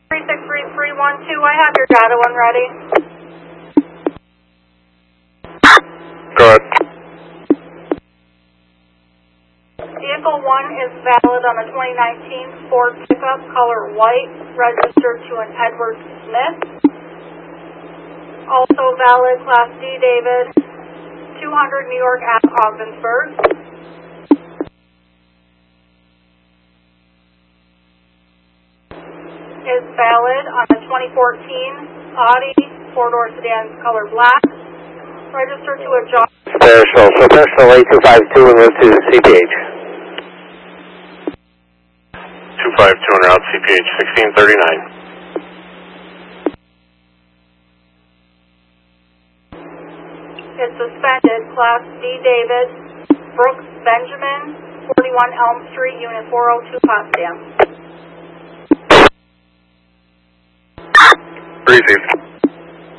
363312, I have your data when ready. Go ahead. Vehicle 1 is valid on a 2019 Ford pickup, color white, registered to an Edward Smith. Also valid, Class D, David, 200 New York Ave, Ogdensburg. Is valid on a 2014 Audi 4-door sedan, color black, registered to a job. So personal 8252 and move to CPH. 252 and route CPH 1639. Is suspended, Class D, David, Brooks Benjamin, 41 Elm Street, Unit 402, Potsdam. Received.